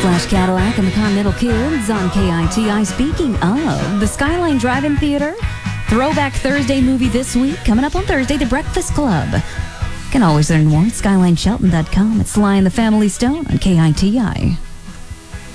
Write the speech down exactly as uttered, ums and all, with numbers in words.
Flash Cadillac and the Continental Kids on K I T I. Speaking of, the Skyline Drive-In Theater, Throwback Thursday movie this week, coming up on Thursday, The Breakfast Club. Can always learn more at skyline shelton dot com. It's Sly and the Family Stone on K I T I.